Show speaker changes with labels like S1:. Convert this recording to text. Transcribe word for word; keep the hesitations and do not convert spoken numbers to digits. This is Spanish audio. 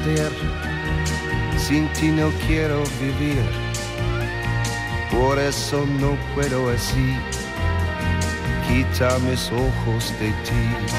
S1: Sin ti no quiero vivir, por eso no puedo así, quita mis ojos de ti.